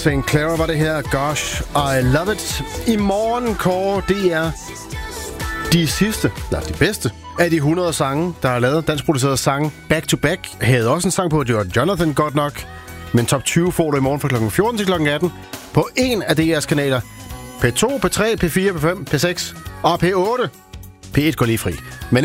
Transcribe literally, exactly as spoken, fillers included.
Saint Clara var det her. Gosh, I love it. I morgen, Kåre, det er de sidste, nej, de bedste af de hundrede sange, der er lavet. Danskproducerede sange back to back. Jeg havde også en sang på, det var Jonathan godt nok. Men top tyve får du i morgen fra klokken fjorten til klokken atten på en af D R's kanaler. P to, P tre, P fire, P fem, P seks og P otte. P et går lige fri. Men